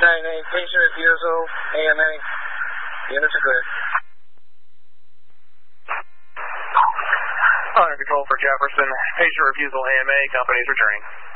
patient refusal, AMA. Units are clear. Under control for Jefferson. Patient refusal, AMA. Company's returning.